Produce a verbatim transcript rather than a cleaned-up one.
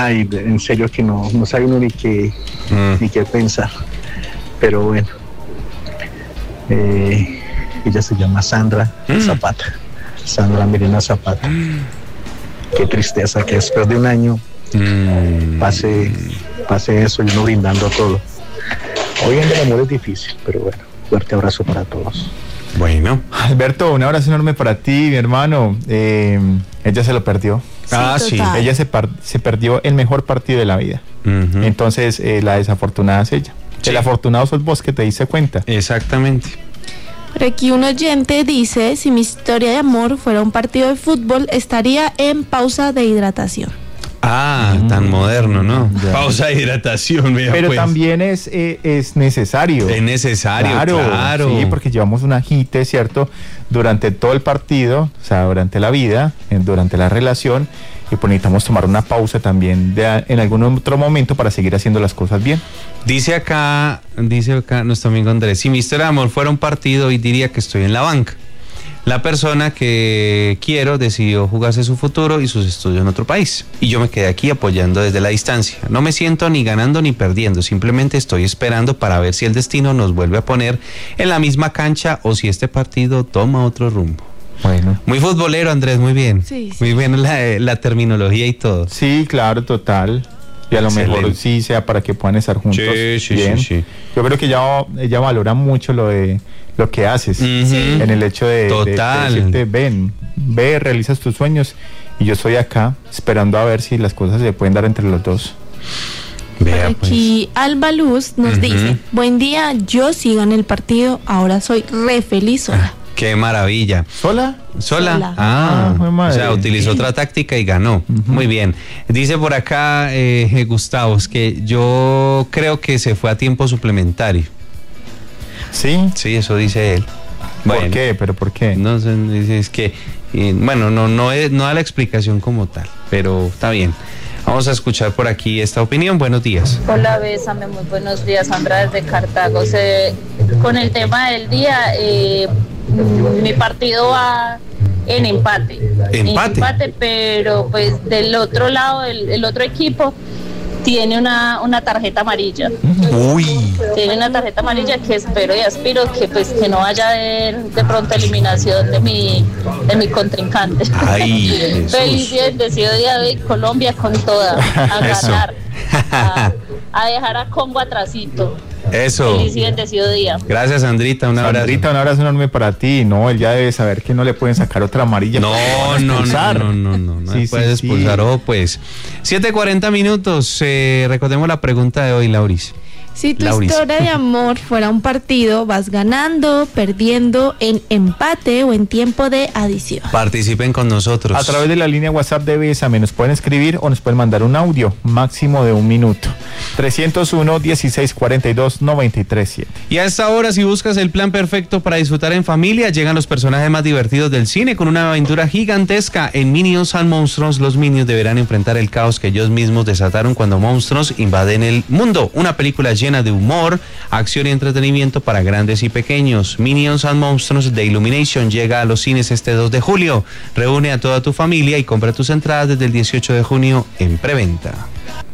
ay, en serio que no, no sabe uno ni qué, mm. ni qué pensar. Pero bueno, eh, ella se llama Sandra mm. Zapata, Sandra Mirena Zapata. Mm. Qué tristeza que después de un año mm. pase, pase eso y uno brindando todo. Hoy en el amor es difícil, pero bueno, fuerte abrazo para todos. Bueno, Alberto, un abrazo enorme para ti, mi hermano. Eh, ella se lo perdió. Sí, ah, sí. Ella se, par- se perdió el mejor partido de la vida. Uh-huh. Entonces, eh, la desafortunada es ella. Sí. El afortunado sos vos, que te diste cuenta. Exactamente. Por aquí un oyente dice, si mi historia de amor fuera un partido de fútbol, estaría en pausa de hidratación. Ah, mm, tan moderno, ¿no? Ya. Pausa de hidratación, mira, pero pues. también es, eh, es necesario. Es necesario, claro, claro. Sí, porque llevamos un agite, ¿cierto? Durante todo el partido, o sea, durante la vida, en, durante la relación, y pues necesitamos tomar una pausa también de, en algún otro momento para seguir haciendo las cosas bien. Dice acá, dice acá nuestro amigo Andrés, si mi historia de amor fuera un partido, hoy diría que estoy en la banca. La persona que quiero decidió jugarse su futuro y sus estudios en otro país. Y yo me quedé aquí apoyando desde la distancia. No me siento ni ganando ni perdiendo. Simplemente estoy esperando para ver si el destino nos vuelve a poner en la misma cancha o si este partido toma otro rumbo. Bueno. Muy futbolero, Andrés, muy bien. Sí, sí. Muy bien la, la terminología y todo. Sí, claro, total. Y a lo Excelente. Mejor sí sea para que puedan estar juntos. Sí, sí, bien. sí, sí. Yo creo que ella, ella valora mucho lo de lo que haces, uh-huh. en el hecho de, Total. de, de decirte, ven, ve, realizas tus sueños y yo estoy acá esperando a ver si las cosas se pueden dar entre los dos. Vea, aquí pues. Alba Luz nos uh-huh. dice, buen día, yo sigo en el partido, ahora soy re feliz sola. Ah, qué maravilla. ¿Sola? Sola. Sola. Ah, ah o sea, utilizó otra táctica y ganó. Uh-huh. Muy bien. Dice por acá eh, Gustavo, es que yo creo que se fue a tiempo suplementario. ¿Sí? Sí, eso dice él. ¿Por bueno, qué? ¿Pero por qué? No sé, es que, eh, bueno, no, no, es, no da la explicación como tal, pero está bien. Vamos a escuchar por aquí esta opinión. Buenos días. Hola, Bésame, muy buenos días, Sandra desde Cartago. Se, con el tema del día, eh, mi partido va en empate. Empate. En empate, pero pues del otro lado, el, el otro equipo tiene una, una tarjeta amarilla. Uy. Tiene una tarjeta amarilla que espero y aspiro que pues que no haya de, de pronto eliminación de mi de mi contrincante. Ay, feliz y bendecido día de Colombia con toda, a ganar, a, a dejar a Congo atrasito. Eso. Feliz y bendecido día. Gracias, Sandrita, un abrazo. Sandrita, un abrazo enorme para ti. No, él ya debe saber que no le pueden sacar otra amarilla. No, no, no, no, no, no, no sí, puedes sí, expulsar. Sí. Oh, pues. siete cuarenta minutos. Eh, recordemos la pregunta de hoy, Lauris. Si tu Lauris. historia de amor fuera un partido, vas ganando, perdiendo, en empate o en tiempo de adición. Participen con nosotros. A través de la línea WhatsApp de Bésame nos pueden escribir o nos pueden mandar un audio máximo de un minuto. trescientos uno, dieciséis cuarenta y dos, noventa y tres siete. Y a esta hora, si buscas el plan perfecto para disfrutar en familia, llegan los personajes más divertidos del cine con una aventura gigantesca. En Minions and Monstruos, los Minions deberán enfrentar el caos que ellos mismos desataron cuando monstruos invaden el mundo. Una película llena de humor, acción y entretenimiento para grandes y pequeños. Minions and Monsters de Illumination llega a los cines este dos de julio. Reúne a toda tu familia y compra tus entradas desde el dieciocho de junio en preventa.